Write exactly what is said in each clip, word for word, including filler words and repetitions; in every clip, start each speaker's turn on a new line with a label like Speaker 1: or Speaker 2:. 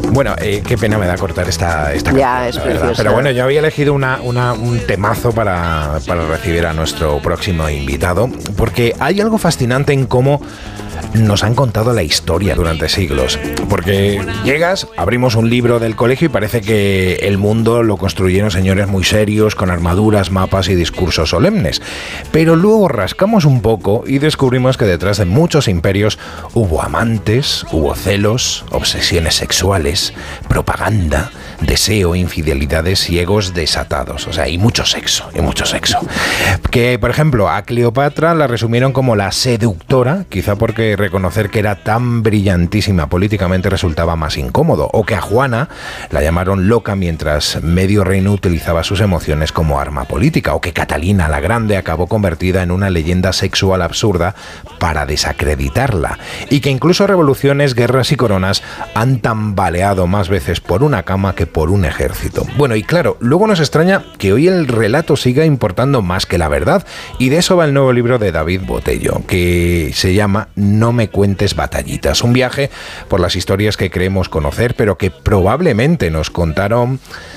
Speaker 1: Bueno, eh, qué pena me da cortar esta, esta
Speaker 2: ya,
Speaker 1: canción,
Speaker 2: es
Speaker 1: la
Speaker 2: preciosa.
Speaker 1: verdad. Pero bueno, yo había elegido una, una, un temazo para, para recibir a nuestro próximo invitado, porque hay algo fascinante en cómo nos han contado la historia durante siglos. Porque llegas, abrimos un libro del colegio y parece que el mundo lo construyeron señores muy serios, con armaduras, mapas y discursos solemnes. Pero luego rascamos un poco y descubrimos que detrás de muchos imperios hubo amantes, hubo celos, obsesiones sexuales, propaganda, deseo, infidelidades y egos desatados. O sea, y mucho sexo, y mucho sexo. Que, por ejemplo, a Cleopatra la resumieron como la seductora, quizá porque reconocer que era tan brillantísima políticamente resultaba más incómodo, o que a Juana la llamaron loca mientras medio reino utilizaba sus emociones como arma política, o que Catalina la Grande acabó convertida en una leyenda sexual absurda para desacreditarla, y que incluso revoluciones, guerras y coronas han tambaleado más veces por una cama que por un ejército. Bueno, y claro, luego nos extraña que hoy el relato siga importando más que la verdad, y de eso va el nuevo libro de David Botello, que se llama No me cuentes batallitas, un viaje por las historias que creemos conocer, pero que probablemente nos contaron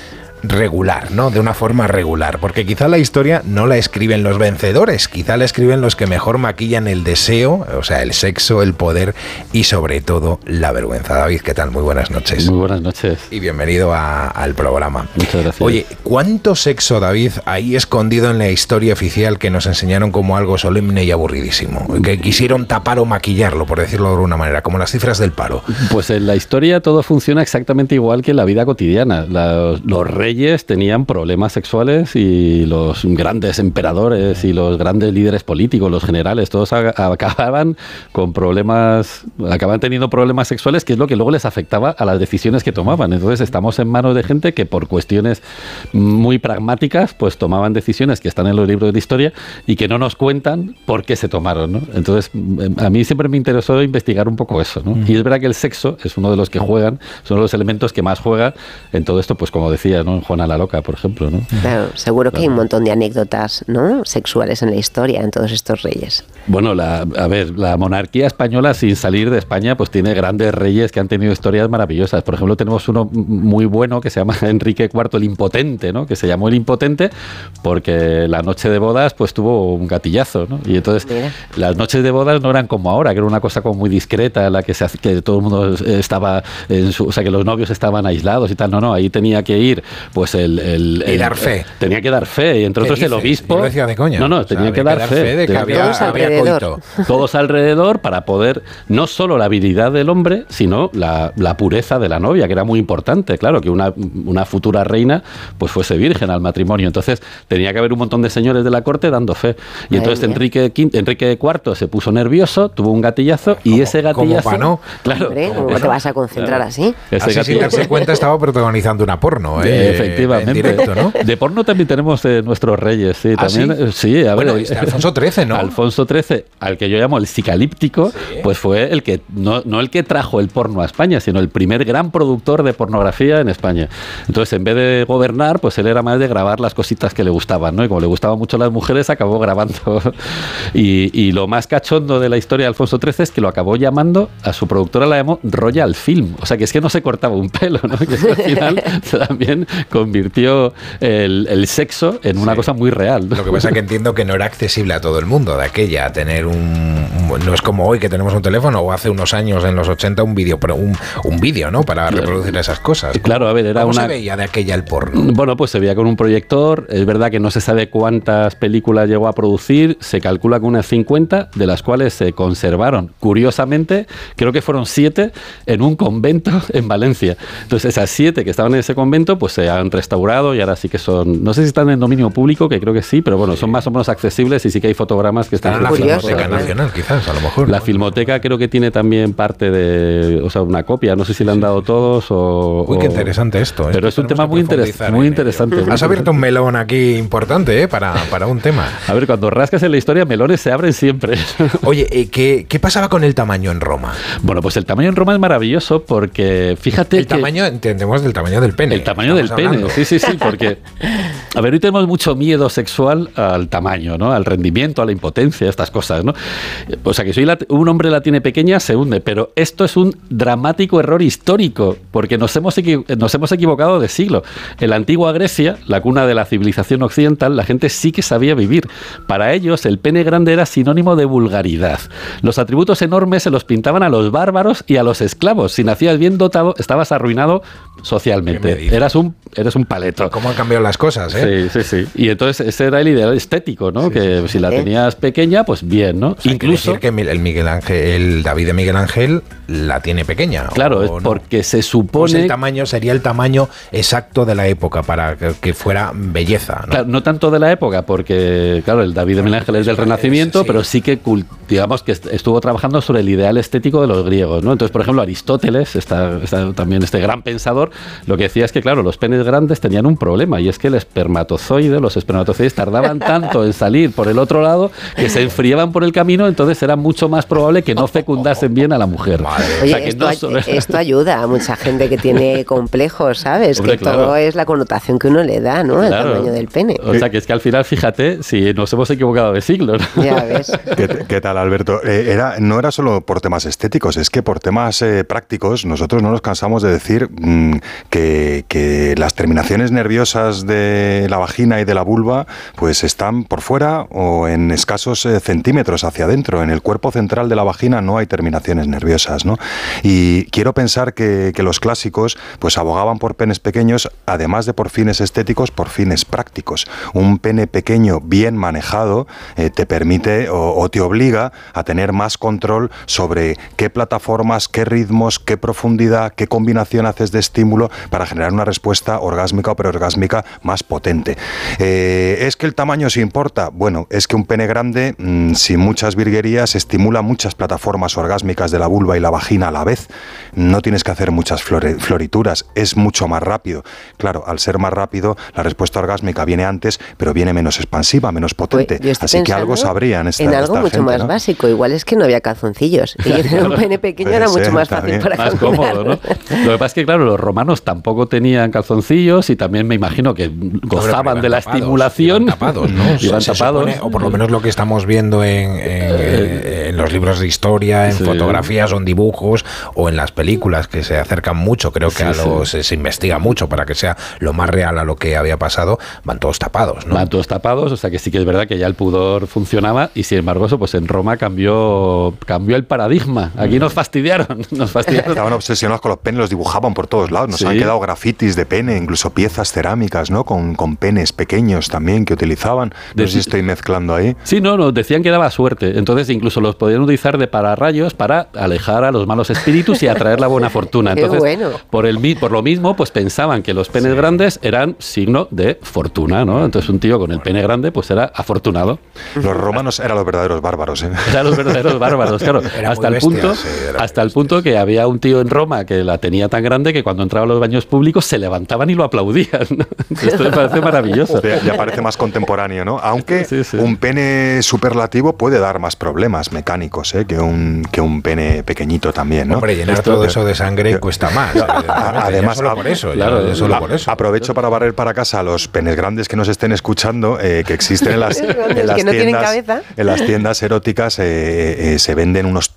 Speaker 1: regular, ¿no? De una forma regular, porque quizá la historia no la escriben los vencedores, quizá la escriben los que mejor maquillan el deseo, o sea, el sexo, el poder y sobre todo la vergüenza. David, ¿qué tal? Muy buenas noches.
Speaker 3: Muy buenas noches.
Speaker 1: Y bienvenido a, al programa.
Speaker 3: Muchas gracias.
Speaker 1: Oye, ¿cuánto sexo, David, hay escondido en la historia oficial que nos enseñaron como algo solemne y aburridísimo? Que quisieron tapar o maquillarlo, por decirlo de alguna manera, como las cifras del paro.
Speaker 3: Pues en la historia todo funciona exactamente igual que en la vida cotidiana. La, los reyes tenían problemas sexuales y los grandes emperadores y los grandes líderes políticos, los generales, todos a, acababan con problemas, acababan teniendo problemas sexuales, que es lo que luego les afectaba a las decisiones que tomaban. Entonces estamos en manos de gente que por cuestiones muy pragmáticas pues tomaban decisiones que están en los libros de historia y que no nos cuentan por qué se tomaron, ¿no? Entonces a mí siempre me interesó investigar un poco eso, ¿no? Y es verdad que el sexo es uno de los que juegan, son los elementos que más juegan en todo esto, pues como decía, ¿no? Juana la Loca, por ejemplo, ¿no?
Speaker 2: Claro, seguro que
Speaker 3: claro.
Speaker 2: hay un montón de anécdotas, ¿no?, sexuales en la historia, en todos estos reyes.
Speaker 3: Bueno, la, a ver, la monarquía española, sin salir de España, pues tiene grandes reyes que han tenido historias maravillosas. Por ejemplo, tenemos uno muy bueno que se llama Enrique cuarto el Impotente, ¿no? Que se llamó el Impotente porque la noche de bodas pues tuvo un gatillazo, ¿no? Y entonces Mira. las noches de bodas no eran como ahora, que era una cosa como muy discreta, en la que, se, que todo el mundo estaba, en su, o sea, que los novios estaban aislados y tal. No, no, ahí tenía que ir pues el... el, el
Speaker 1: y dar fe.
Speaker 3: El, tenía que dar fe, y entre otros
Speaker 1: dices?
Speaker 3: el obispo...
Speaker 1: Yo lo decía de coña.
Speaker 3: No, no,
Speaker 1: o sea,
Speaker 3: tenía que dar, que dar fe. fe
Speaker 1: de que había,
Speaker 2: todos
Speaker 1: había
Speaker 2: alrededor.
Speaker 1: coito.
Speaker 3: Todos alrededor para poder, no solo la habilidad del hombre, sino la, la pureza de la novia, que era muy importante, claro, que una, una futura reina pues fuese virgen al matrimonio. Entonces tenía que haber un montón de señores de la corte dando fe. Y Ay, entonces Enrique, Enrique cuarto se puso nervioso, tuvo un gatillazo, y
Speaker 1: como,
Speaker 3: ese gatillazo...
Speaker 1: Como no.
Speaker 3: Claro.
Speaker 2: Hombre, ¿cómo
Speaker 1: como
Speaker 2: te vas a concentrar
Speaker 3: claro.
Speaker 2: así?
Speaker 3: Ese
Speaker 1: así sin darse cuenta estaba protagonizando una porno, ¿eh?
Speaker 3: Efectivamente.
Speaker 1: En directo, ¿no?
Speaker 3: De porno también tenemos eh, nuestros reyes, sí.
Speaker 1: ¿Ah,
Speaker 3: también,
Speaker 1: sí?
Speaker 3: sí, a ver,
Speaker 1: bueno, este Alfonso trece, ¿no?
Speaker 3: Alfonso trece, al que yo llamo el sicalíptico, sí. pues fue el que, no, no el que trajo el porno a España, sino el primer gran productor de pornografía en España. Entonces, en vez de gobernar, pues él era más de grabar las cositas que le gustaban, ¿no? Y como le gustaban mucho las mujeres, acabó grabando. y, y lo más cachondo de la historia de Alfonso trece es que lo acabó llamando, a su productora la llamó Royal Film. O sea, que es que no se cortaba un pelo, ¿no? Que al final también convirtió el, el sexo en una sí. cosa muy real, ¿no?
Speaker 1: Lo que pasa es que entiendo que no era accesible a todo el mundo de aquella, tener un, un... No es como hoy que tenemos un teléfono, o hace unos años, en los ochenta, un vídeo, pero un, un vídeo, ¿no? Para reproducir esas cosas.
Speaker 3: Claro, a ver, era
Speaker 1: ¿Cómo
Speaker 3: una...
Speaker 1: se veía de aquella el porno?
Speaker 3: Bueno, pues se veía con un proyector. Es verdad que no se sabe cuántas películas llegó a producir. Se calcula que unas cincuenta, de las cuales se conservaron, curiosamente, creo que fueron siete, en un convento en Valencia. Entonces, esas siete que estaban en ese convento, pues se han restaurado y ahora sí que son... No sé si están en dominio público, que creo que sí, pero bueno, sí. son más o menos accesibles y sí que hay fotogramas que están...
Speaker 1: En la Filmoteca Nacional, quizás, a lo mejor.
Speaker 3: La
Speaker 1: ¿no?
Speaker 3: Filmoteca creo que tiene también parte de... O sea, una copia, no sé si le han dado todos o...
Speaker 1: Uy, qué
Speaker 3: o,
Speaker 1: interesante esto.
Speaker 3: Pero
Speaker 1: esto
Speaker 3: es un tema muy, interes muy interesante.
Speaker 1: Has abierto un melón aquí importante, ¿eh? Para, para un tema.
Speaker 3: A ver, cuando rascas en la historia, melones se abren siempre.
Speaker 1: Oye, eh, ¿qué, ¿qué pasaba con el tamaño en Roma?
Speaker 3: Bueno, pues el tamaño en Roma es maravilloso porque, fíjate
Speaker 1: el
Speaker 3: que...
Speaker 1: El tamaño, entendemos, del tamaño del pene.
Speaker 3: El tamaño Estamos del pene. Sí, sí, sí, porque... A ver, hoy tenemos mucho miedo sexual al tamaño, ¿no? Al rendimiento, a la impotencia, estas cosas, ¿no? O sea, que si hoy la, un hombre la tiene pequeña, se hunde. Pero esto es un dramático error histórico, porque nos hemos, equi nos hemos equivocado de siglo. En la antigua Grecia, la cuna de la civilización occidental, la gente sí que sabía vivir. Para ellos, el pene grande era sinónimo de vulgaridad. Los atributos enormes se los pintaban a los bárbaros y a los esclavos. Si nacías bien dotado, estabas arruinado socialmente. Eras un, eres un paleto.
Speaker 1: ¿Cómo han cambiado las cosas, eh?
Speaker 3: Sí, sí, sí. Y entonces ese era el ideal estético, ¿no? Sí, que sí, si la tenías pequeña, pues bien, ¿no?
Speaker 1: O sea,
Speaker 3: incluso
Speaker 1: hay que decir que el Miguel Ángel, el David de Miguel Ángel la tiene pequeña.
Speaker 3: Claro, es no. porque se supone...
Speaker 1: Pues el tamaño sería el tamaño exacto de la época para que, que fuera belleza, ¿no?
Speaker 3: Claro, no tanto de la época, porque, claro, el David de Miguel Ángel es del Renacimiento, sí. pero sí que, digamos, que estuvo trabajando sobre el ideal estético de los griegos, ¿no? Entonces, por ejemplo, Aristóteles, está, está también este gran pensador, lo que decía es que, claro, los penes grandes tenían un problema, y es que el espermatozoide, los espermatozoides tardaban tanto en salir por el otro lado que se enfriaban por el camino, entonces era mucho más probable que no fecundasen bien a la mujer.
Speaker 2: Oye, o sea, que esto, no sobre... esto ayuda a mucha gente que tiene complejos, ¿sabes? Hombre, que claro. todo es la connotación que uno le da, ¿no? Al claro. tamaño del pene.
Speaker 3: O sea, que es que al final, fíjate, si nos hemos equivocado de siglo, ¿no?
Speaker 2: Ya ves.
Speaker 4: ¿Qué, qué tal, Alberto? Eh, era, no era solo por temas estéticos, es que por temas eh, prácticos nosotros no nos cansamos de decir mmm, que, que las terminaciones nerviosas de la vagina y de la vulva pues están por fuera o en escasos eh, centímetros hacia adentro. En el cuerpo central de la vagina no hay terminaciones nerviosas, ¿no? Y quiero pensar que, que los clásicos pues abogaban por penes pequeños, además de por fines estéticos, por fines prácticos. Un pene pequeño bien manejado eh, te permite o, o te obliga a tener más control sobre qué plataformas, qué ritmos, qué profundidad, qué combinación haces de estímulo para generar una respuesta orgásmica o preorgásmica más potente. Eh, ¿Es que el tamaño se importa? Bueno, es que un pene grande, mmm, sin muchas virguerías, estimula muchas plataformas orgásmicas de la vulva y la vagina a la vez. No tienes que hacer muchas flore, florituras, es mucho más rápido. Claro, al ser más rápido, la respuesta orgásmica viene antes, pero viene menos expansiva, menos potente.
Speaker 2: Pues
Speaker 4: así que algo sabrían esta,
Speaker 2: en algo
Speaker 4: esta
Speaker 2: mucho
Speaker 4: gente,
Speaker 2: más
Speaker 4: ¿no?
Speaker 2: básico. Igual es que no había calzoncillos. Y tener un pene pequeño era mucho más fácil para
Speaker 3: más cómodo, ¿no? Lo que pasa es que, claro, los romanos tampoco tenían calzoncillos y también me imagino que gozaban de la tapados, estimulación.
Speaker 1: Iban tapados, ¿no?
Speaker 3: Iban
Speaker 1: se
Speaker 3: tapados.
Speaker 1: Supone, o por lo menos lo que estamos viendo en, en, eh, en los libros de historia, en sí. fotografías o en dibujos o en las películas que se acercan mucho, creo que sí, a los, sí. se investiga mucho para que sea lo más real a lo que había pasado, van todos tapados, ¿no?
Speaker 3: Van todos tapados, o sea que sí que es verdad que ya el pudor funcionaba y sin embargo eso pues en Roma cambió cambió el paradigma. Aquí nos fastidiaron, nos fastidiaron.
Speaker 4: Estaban obsesionados con los penes, los dibujaban por todos lados, nos sí. han quedado grafitis de pene, incluso piezas cerámicas, ¿no? Con, con penes pequeños también que utilizaban. No de, sé si estoy mezclando ahí.
Speaker 3: Sí, no, no, decían que daba suerte. Entonces incluso los podían utilizar de pararrayos para alejar a los malos espíritus y atraer la buena fortuna. Entonces,
Speaker 2: Qué bueno.
Speaker 3: por el por lo mismo, pues pensaban que los penes sí. grandes eran signo de fortuna, ¿no? Entonces un tío con el pene grande pues era afortunado.
Speaker 4: Los romanos eran los verdaderos bárbaros, ¿eh?
Speaker 3: Eran los verdaderos bárbaros, claro. Era hasta el bestia, punto, sí, hasta el punto que había un tío en Roma que la tenía tan grande que cuando entraba a los baños públicos se levantaban y lo aplaudían, ¿no? Esto me parece maravilloso.
Speaker 4: Ya, ya parece más contemporáneo, ¿no? Aunque sí, sí. un pene superlativo puede dar más problemas mecánicos, ¿eh? que un que un pene pequeñito también, ¿no?
Speaker 1: Hombre, llenar Esto, todo eso de sangre yo, cuesta más.
Speaker 4: Además,
Speaker 1: solo por eso,
Speaker 3: claro,
Speaker 1: ya, solo por eso.
Speaker 4: Aprovecho para barrer para casa a los penes grandes que nos estén escuchando, eh, que existen en las, en las
Speaker 2: que no
Speaker 4: tiendas,
Speaker 2: cabeza.
Speaker 4: en las tiendas eróticas, eh, eh, se venden unos